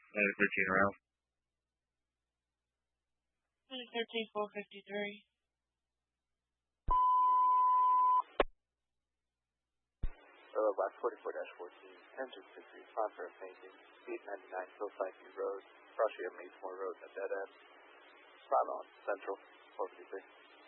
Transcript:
Maybe 13 around. 13-453. Last 44-14, engine 635 for a painting, speed 99, Hillside Road, cross you at Maidmore Road at dead end. Spot on, Central, 453.